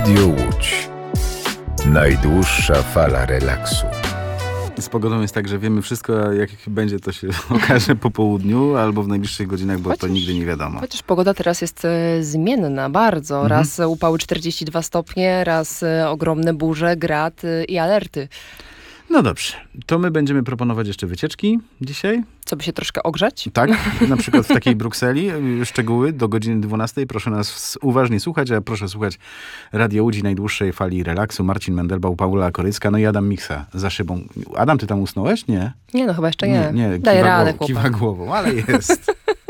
Radio Łódź. Najdłuższa fala relaksu. Z pogodą jest tak, że wiemy wszystko, a jak będzie, to się okaże po południu albo w najbliższych godzinach, bo to nigdy nie wiadomo. Chociaż pogoda teraz jest zmienna bardzo. Raz upały 42 stopnie, raz ogromne burze, grad i alerty. No dobrze, to my będziemy proponować jeszcze wycieczki dzisiaj. Co by się troszkę ogrzać? Tak, na przykład w takiej Brukseli. Szczegóły do godziny 12. Proszę nas uważnie słuchać, a proszę słuchać Radio Łódź, najdłuższej fali relaksu. Marcin Mendelbaum, Paula Korycka, no i Adam Miksa za szybą. Adam, ty tam usnąłeś? Nie? Nie, no chyba jeszcze nie. Nie, Daj radę, chłopak. kiwa głową, ale jest.